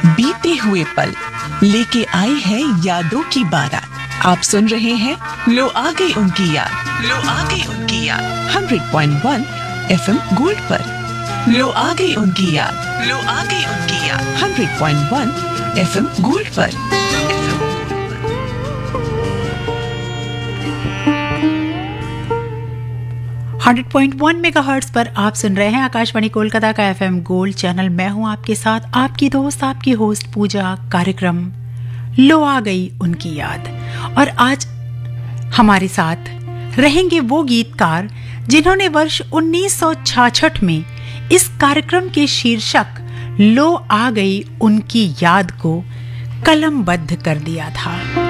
बीते हुए पल लेके आई है यादों की बारात। आप सुन रहे हैं लो आ गई उनकी याद, लो आ गई उनकी याद 100.1 FM गोल्ड पर। लो आ गई उनकी याद, लो आ गई उनकी याद 100.1 FM गोल्ड पर। 100.1 मेगाहर्ट्ज पर आप सुन रहे हैं आकाशवाणी कोलकाता का FM गोल्ड चैनल। मैं हूं आपके साथ आपकी दोस्त, आपकी होस्ट पूजा। कार्यक्रम लो आ गई उनकी याद। और आज हमारे साथ रहेंगे वो गीतकार जिन्होंने वर्ष 1966 में इस कार्यक्रम के शीर्षक लो आ गई उनकी याद को कलमबद्ध कर दिया था।